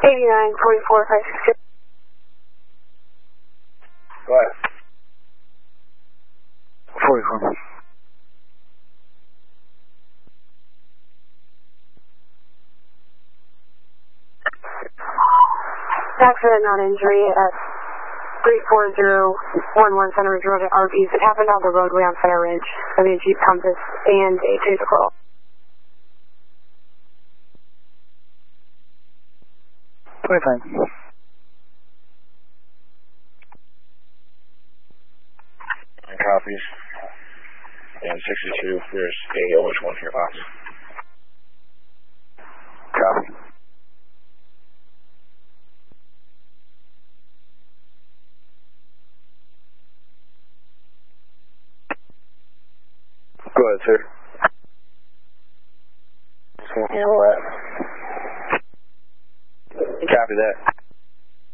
894456. Go ahead. 44. Accident, not injury at 34011 Center Ridge Road at RVs. It happened on the roadway on Center Ridge. I mean, a Jeep Compass and a Toyota Corolla. Fine. Copies. And 62, there's a OH1 here, box. Copy. Go ahead, sir. Just want to handle that. Copy that.